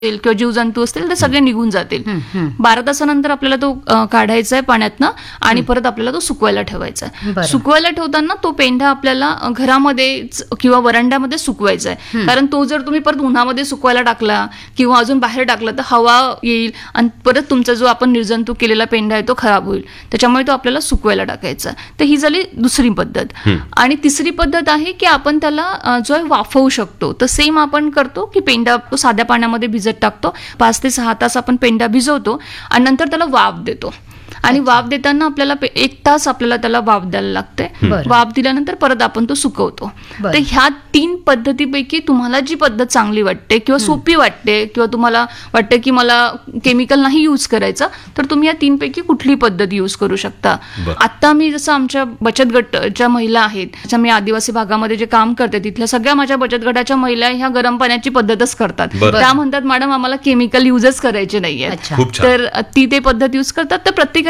किंवा जीवजंतू असतील ते सगळे निघून जातील. 12 तासानंतर आपल्याला तो काढायचा आहे पाण्यातनं आणि परत आपल्याला तो सुकवायला ठेवायचा आहे. सुकवायला ठेवताना तो पेंढा आपल्याला घरामध्ये किंवा वरांड्यामध्ये सुकवायचा आहे. कारण तो जर तुम्ही परत उन्हामध्ये सुकवायला टाकला किंवा अजून बाहेर टाकला तर हवा येईल आणि परत तुमचा जो आपण निर्जंतुक केलेला पेंढा आहे तो खराब होईल. त्याच्यामुळे तो आपल्याला सुकवायला टाकायचा. तर ही झाली दुसरी पद्धत. आणि तिसरी पद्धत आहे की आपण त्याला जो आहे वाफवू शकतो. तर सेम आपण करतो की पेंढा साध्या पाण्यामध्ये भिजत टाकतो. 5 ते 6 तास आपण पेंढा भिजवतो आणि नंतर त्याला वाफ देतो. आणि वाफ देताना आपल्याला 1 तास आपल्याला त्याला वाफ द्यायला लागते. वाफ दिल्यानंतर परत आपण तो सुकवतो. तर ह्या 3 पद्धतीपैकी तुम्हाला जी पद्धत चांगली वाटते किंवा सोपी वाटते किंवा तुम्हाला वाटतं की मला केमिकल नाही यूज करायचं तर तुम्ही या 3 पैकी कुठली पद्धत यूज करू शकता. आता मी जसं आमच्या बचत गटाच्या महिला आहेत, मी आदिवासी भागामध्ये जे काम करते तिथल्या सगळ्या माझ्या बचत गटाच्या महिला ह्या गरम पाण्याची पद्धतच करतात. त्या म्हणतात मॅडम आम्हाला केमिकल युजच करायचे नाहीये. तर ती ते पद्धत यूज करतात. तर प्रत्येकाची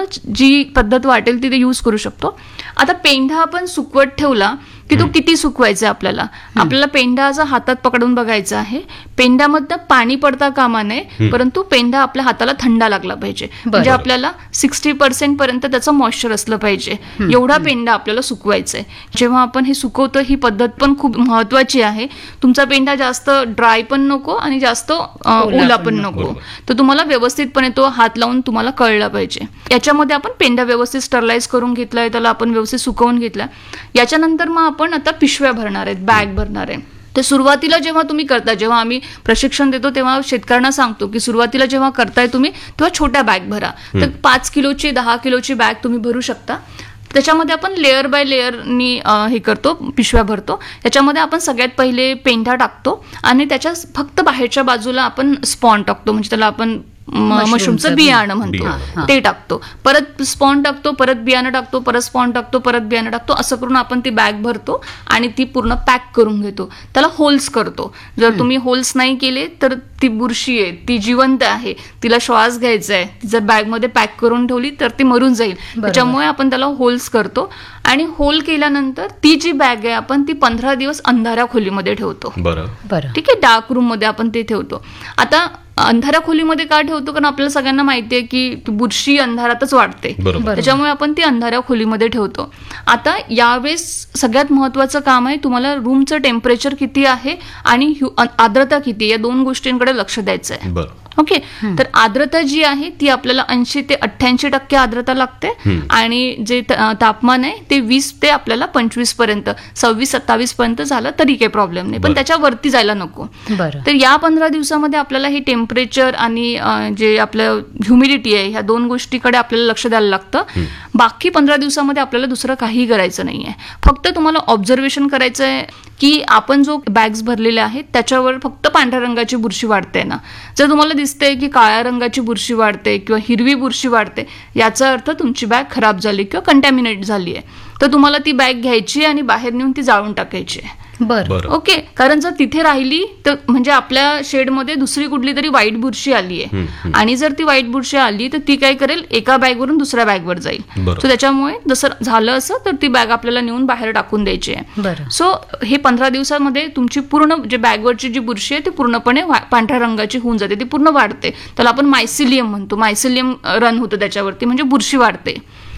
जी पद्धत वाटेल ती ते यूज करू शकतो. आता पेंढा आपण सुकवत ठेवला की तो किती सुकवायचा आपल्याला पेंढा असा हातात पकडून बघायचा आहे. पेंढ्यामधनं पाणी पडता कामा नये, परंतु पेंढा आपल्या हाताला थंडा लागला पाहिजे. म्हणजे आपल्याला 60% पर्यंत त्याचं मॉइश्चर असलं पाहिजे. एवढा पेंढा आपल्याला सुकवायचा आहे. जेव्हा आपण हे सुकवतो ही पद्धत पण खूप महत्वाची आहे. तुमचा पेंढा जास्त ड्राय पण नको आणि जास्त ओला पण नको. तर तुम्हाला व्यवस्थितपणे तो हात लावून तुम्हाला कळला पाहिजे. याच्यामध्ये आपण पेंढा व्यवस्थित स्टरलाइज करून घेतलाय, त्याला आपण व्यवस्थित सुकवून घेतला. याच्यानंतर मग आपण आता पिशव्या भरणार आहेत, बॅग भरणार आहे. तर सुरुवातीला जेव्हा तुम्ही करता, जेव्हा आम्ही प्रशिक्षण देतो तेव्हा शेतकऱ्यांना सांगतो की सुरुवातीला जेव्हा करताय तुम्ही तेव्हा छोट्या बॅग भरा. तर 5 किलोची 10 किलोची बॅग तुम्ही भरू शकता. त्याच्यामध्ये आपण लेअर बाय लेअरनी हे करतो, पिशव्या भरतो. त्याच्यामध्ये आपण सगळ्यात पहिले पेंढा टाकतो आणि त्याच्या फक्त बाहेरच्या बाजूला आपण स्पॉन टाकतो. म्हणजे त्याला आपण मशरूमचं बियाणं म्हणतो ते टाकतो. परत स्पॉन टाकतो, परत बियाणं टाकतो, परत स्पॉन टाकतो, परत बियाणं टाकतो. असं करून आपण ती बॅग भरतो आणि ती पूर्ण पॅक करून घेतो. त्याला होल्स करतो. जर तुम्ही होल्स नाही केले तर ती बुरशी आहे, ती जिवंत आहे, तिला श्वास घ्यायचा आहे. जर बॅगमध्ये पॅक करून ठेवली तर ती मरून जाईल. त्याच्यामुळे आपण त्याला होल्स करतो आणि होल केल्यानंतर ती जी बॅग आहे आपण ती 15 दिवस अंधाऱ्या खोलीमध्ये ठेवतो. ठीक आहे, डार्क रूम मध्ये आपण ते ठेवतो. आता अंधाऱ्या खोलीमध्ये का ठेवतो? कारण आपल्याला सगळ्यांना माहिती आहे की बुरशी अंधारातच वाढते. त्याच्यामुळे आपण ती अंधाऱ्या खोलीमध्ये ठेवतो. आता यावेळेस सगळ्यात महत्वाचं काम आहे तुम्हाला रूमचं टेम्परेचर किती आहे आणि आर्द्रता किती, या 2 गोष्टींकडे लक्ष द्यायचं आहे. ओके. तर आर्द्रता जी आहे ती आपल्याला 80 ते 88% आर्द्रता लागते आणि जे तापमान आहे ते 20 ते आपल्याला 25 पर्यंत, 26-27 पर्यंत झालं तरी काही प्रॉब्लेम नाही, पण त्याच्यावरती जायला नको. तर या 15 दिवसामध्ये आपल्याला हे टेम्परेचर आणि जे आपलं ह्युमिडिटी आहे ह्या 2 गोष्टीकडे आपल्याला लक्ष द्यायला लागतं. बाकी 15 दिवसामध्ये आपल्याला दुसरं काही करायचं नाहीये. फक्त तुम्हाला ऑब्झर्वेशन करायचं आहे की आपण जो बॅग्स भरलेल्या आहेत त्याच्यावर फक्त पांढऱ्या रंगाची बुरशी वाढते ना. जर तुम्हाला दिसते की काळ्या रंगाची बुरशी वाढते किंवा हिरवी बुरशी वाढते, याचा अर्थ तुमची बॅग खराब झाली किंवा कंटॅमिनेट झाली आहे. तर तुम्हाला ती बॅग घ्यायची आणि बाहेर नेऊन ती जाळून टाकायची आहे. ओके. कारण जर तिथे राहिली तर म्हणजे आपल्या शेडमध्ये दुसरी कुठली तरी वाईट बुरशी आली आहे आणि जर ती वाईट बुरशी आली तर ती काय करेल, एका बॅगवरून दुसऱ्या बॅगवर जाईल. सो त्याच्यामुळे जसं झालं असं तर ती बॅग आपल्याला नेऊन बाहेर टाकून द्यायची आहे. सो हे 15 दिवसामध्ये तुमची पूर्ण जे बॅगवरची जी बुरशी आहे ती पूर्णपणे पांढऱ्या रंगाची होऊन जाते, ती पूर्ण वाढते. त्याला आपण मायसिलियम म्हणतो, मायसिलियम रन होतं त्याच्यावरती, म्हणजे बुरशी वाढते.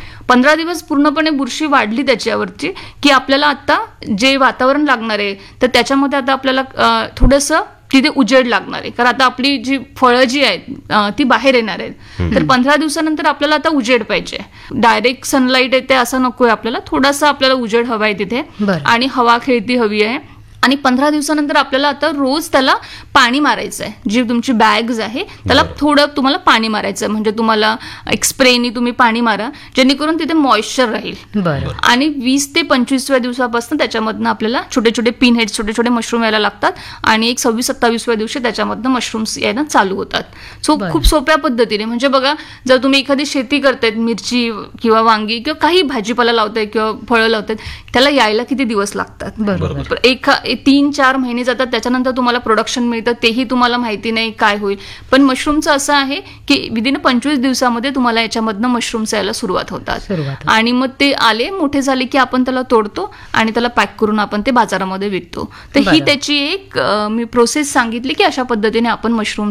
15 दिवस पूर्णपणे बुरशी वाढली त्याच्यावरची की आपल्याला आता जे वातावरण लागणार आहे तर त्याच्यामध्ये आता आपल्याला थोडंसं तिथे उजेड लागणार आहे. कारण आता आपली जी फळं जी आहेत ती बाहेर येणार आहेत. तर 15 दिवसानंतर आपल्याला आता उजेड पाहिजे. डायरेक्ट सनलाईट येते असं नकोय आपल्याला, थोडासा आपल्याला उजेड हवा आहे तिथे आणि हवा खेळती हवी आहे. आणि 15 दिवसानंतर आपल्याला आता रोज त्याला पाणी मारायचं आहे. जी तुमची बॅग्स आहे त्याला थोडं तुम्हाला पाणी मारायचं आहे. म्हणजे तुम्हाला एक स्प्रेनी तुम्ही पाणी मारा जेणेकरून तिथे मॉइश्चर राहील. आणि 20 ते 25व्या दिवसापासून त्याच्यामधनं आपल्याला छोटे छोटे पिन हेड, छोटे छोटे मशरूम यायला लागतात आणि एक 26-27व्या दिवशी त्याच्यामधनं मशरूम्स यायला चालू होतात. सो खूप सोप्या पद्धतीने, म्हणजे बघा जर तुम्ही एखादी शेती करतायत, मिरची किंवा वांगी किंवा काही भाजीपाला लावताय किंवा फळं लावतायत, त्याला यायला किती दिवस लागतात. बरोबर. 3-4 महिने जातात, त्याच्यानंतर तुम्हाला प्रोडक्शन मिळतं, तेही तुम्हाला माहिती नाही काय होईल. पण मशरूमचं असं आहे की विदिन 25 दिवसामध्ये तुम्हाला याच्यामधनं मशरूम्स यायला सुरुवात होतात. आणि मग ते आले, मोठे झाले की आपण त्याला तोडतो आणि त्याला पॅक करून आपण ते बाजारामध्ये विकतो. तर ही त्याची एक मी प्रोसेस सांगितली की अशा पद्धतीने आपण मशरूम